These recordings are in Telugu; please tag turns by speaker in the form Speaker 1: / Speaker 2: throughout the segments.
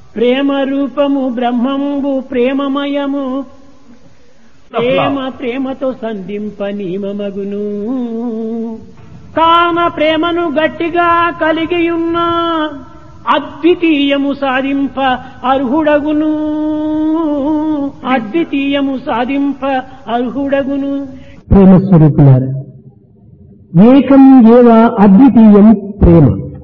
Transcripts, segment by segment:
Speaker 1: ప్రేమ రూపము బ్రహ్మంబు ప్రేమమయము ప్రేమ ప్రేమతో సంధింప నియమమగును కాన ప్రేమను గట్టిగా కలిగియున్న అద్వితీయము సాధింప అర్హుడగును అద్వితీయము సాధింప అర్హుడగును.
Speaker 2: ప్రేమ స్వరూపులారా, ఏకం ఏవ అద్వితీయం ప్రేమ,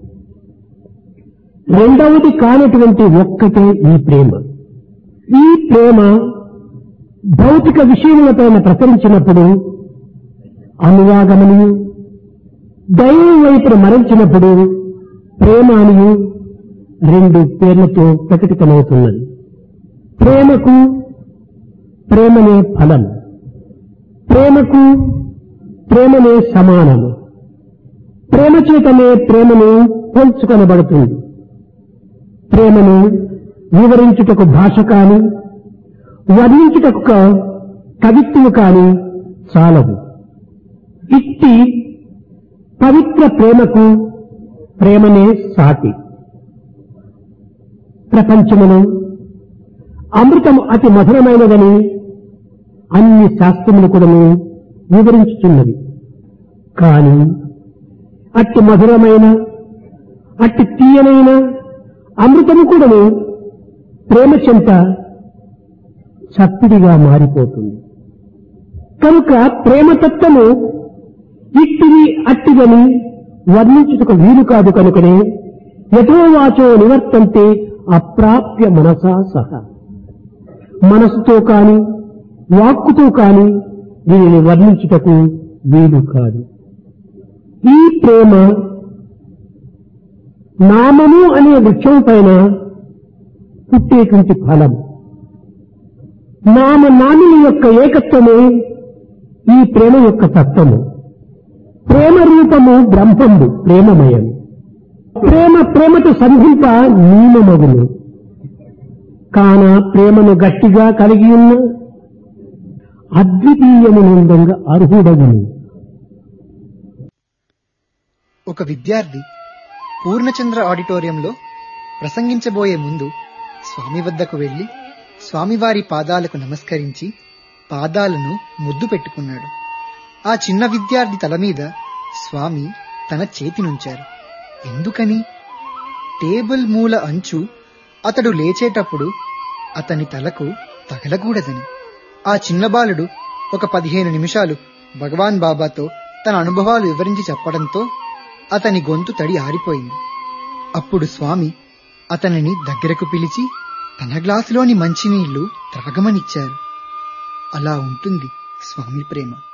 Speaker 2: రెండవది కానటువంటి ఒక్కటే ఈ ప్రేమ. ఈ ప్రేమ భౌతిక విషయములపైన ప్రసరించినప్పుడు అనురాగమనియు, దైవం వైపున మరల్చినప్పుడు ప్రేమ అనియు రెండు పేర్లతో ప్రకటితమవుతున్నది. ప్రేమకు ప్రేమనే ఫలం, ప్రేమకు ప్రేమనే సమానము, ప్రేమ చేతనే ప్రేమను పోల్చుకొనబడుతుంది. ప్రేమను వివరించుటకు భాష కాని, వర్ణించుటకు కవిత్వము కాని చాలవు. ఇట్టి పవిత్ర ప్రేమకు ప్రేమనే సాటి. ప్రపంచములో అమృతము అతి మధురమైనదని అన్ని శాస్త్రములు కూడా వివరించుతున్నది. కాని అట్టి మధురమైన, అట్టి తీయనైన అమృతము కూడా ప్రేమ చెంత చప్పిడిగా మారిపోతుంది. కనుక ప్రేమతత్వము ఇట్టిది అట్టిదని వర్ణించుటకు వీలు కాదు. కనుకనే యథోవాచో నివర్తంతే అప్రాప్య మనసా సహా, మనసుతో కాని వాక్కుతో కాని దీనిని వర్ణించుటకు వీలు కాదు. ఈ ప్రేమ నామము అనే వృక్షం పైన పుట్టేటువంటి ఫలం. నామనామిని యొక్క ఏకత్వమే ఈ ప్రేమ యొక్క తత్వము. ప్రేమ రూపము బ్రహ్మంబు ప్రేమమయం. ప్రేమ ప్రేమతో సంధింప నియమమగును. కాన ప్రేమను గట్టిగా కలిగి ఉన్న అద్వితీయమునందంగా అర్హుడగును.
Speaker 3: ఒక విద్యార్థి పూర్ణచంద్ర ఆడిటోరియంలో ప్రసంగించబోయే ముందు స్వామి వద్దకు వెళ్లి స్వామివారి పాదాలకు నమస్కరించి పాదాలను ముద్దు పెట్టుకున్నాడు. ఆ చిన్న విద్యార్థి తల మీద స్వామి తన చేతినుంచారు. ఎందుకని? టేబుల్ మూల అంచు అతడు లేచేటప్పుడు అతని తలకు తగలకూడదని. ఆ చిన్న బాలుడు ఒక 15 నిమిషాలు భగవాన్ బాబాతో తన అనుభవాలు వివరించి చెప్పడంతో అతని గొంతు తడి ఆరిపోయింది. అప్పుడు స్వామి అతనిని దగ్గరకు పిలిచి తన గ్లాసులోని మంచినీళ్లు త్రాగమనిచ్చారు. అలా ఉంటుంది స్వామి ప్రేమ.